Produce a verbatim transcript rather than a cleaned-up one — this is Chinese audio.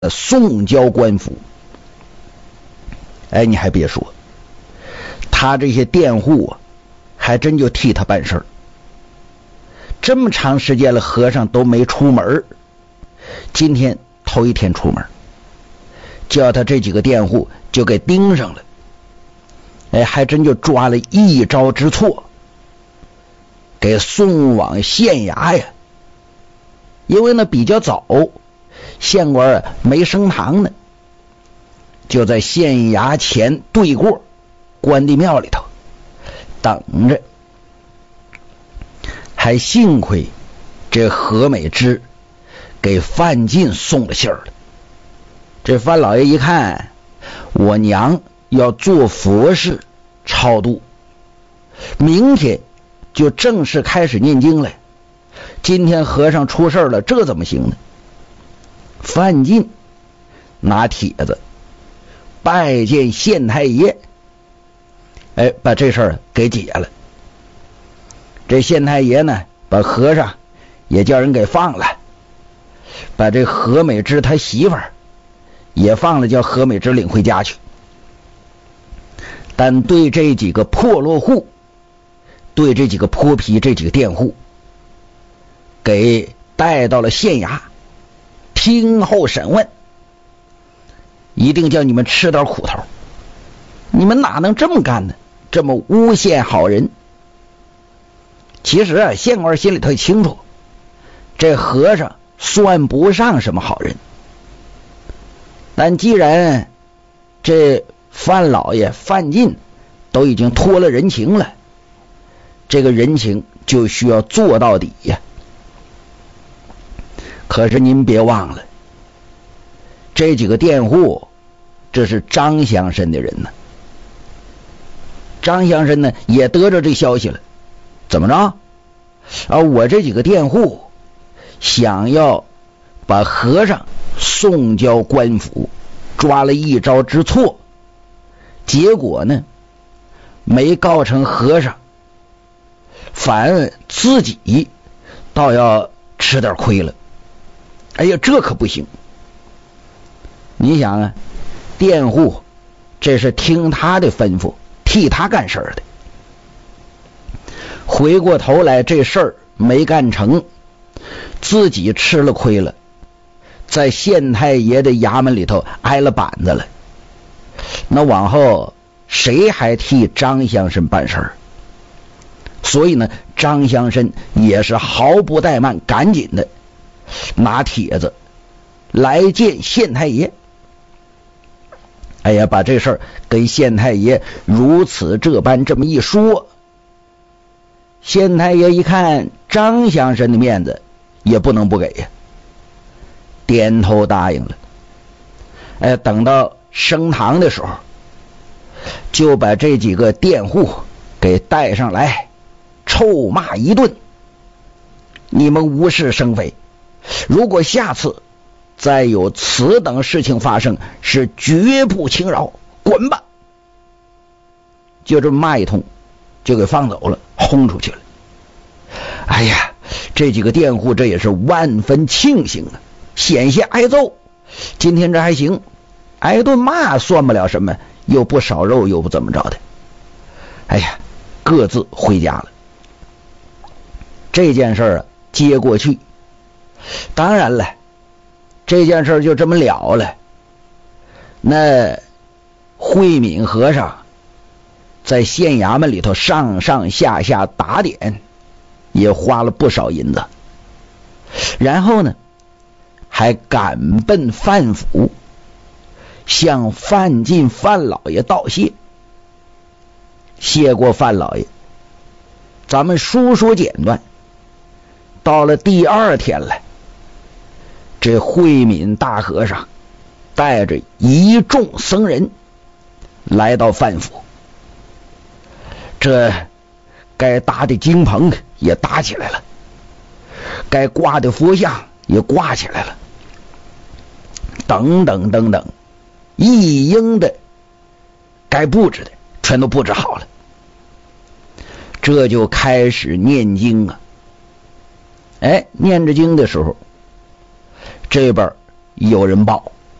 送交官府。哎，你还别说，他这些佃户啊，还真就替他办事儿。这么长时间了，和尚都没出门，今天头一天出门，叫他这几个佃户就给盯上了。哎，还真就抓了一招之错，给送往县衙呀。因为呢比较早，县官啊没升堂呢，就在县衙前对过关帝庙里头等着。还幸亏这何美芝给范进送了信儿了。这范老爷一看，我娘要做佛事超度，明天就正式开始念经了，今天和尚出事了，这怎么行呢？范进拿帖子拜见县太爷，哎，把这事儿给解了。这县太爷呢，把和尚也叫人给放了，把这何美芝他媳妇儿也放了，叫何美芝领回家去。但对这几个破落户，对这几个泼皮，这几个佃户，给带到了县衙，听候审问，一定叫你们吃点苦头。你们哪能这么干呢？这么诬陷好人。其实啊，县官心里头也清楚，这和尚算不上什么好人。但既然这范老爷范进都已经托了人情了，这个人情就需要做到底呀。可是您别忘了，这几个佃户这是张乡绅的人呢。张乡绅呢也得着这消息了，怎么着啊？我这几个佃户想要把和尚送交官府，抓了一招之错，结果呢没告成和尚，反自己倒要吃点亏了。哎呀，这可不行。你想啊，佃户这是听他的吩咐，替他干事儿的，回过头来这事儿没干成，自己吃了亏了，在县太爷的衙门里头挨了板子了。那往后谁还替张乡绅办事儿？所以呢，张乡绅也是毫不怠慢，赶紧的拿帖子来见县太爷。哎呀，把这事儿跟县太爷如此这般这么一说，县太爷一看张乡绅的面子也不能不给呀，点头答应了。哎，等到升堂的时候，就把这几个佃户给带上来，臭骂一顿。你们无事生非，如果下次再有此等事情发生，是绝不轻饶，滚吧！就这么骂一通，就给放走了，轰出去了。哎呀，这几个佃户这也是万分庆幸啊，险些挨揍。今天这还行，挨顿骂算不了什么，又不少肉，又不怎么着的。哎呀，各自回家了。这件事啊接过去，当然了，这件事就这么了了。那慧敏和尚在县衙门里头上上下下打点，也花了不少银子，然后呢还赶奔范府，向范进范老爷道谢。谢过范老爷，咱们书说简短。到了第二天了，这慧敏大和尚带着一众僧人来到范府，这该搭的经棚也搭起来了，该挂的佛像也挂起来了，等等等等，一应的该布置的全都布置好了。这就开始念经啊。哎，念着经的时候，这边有人报，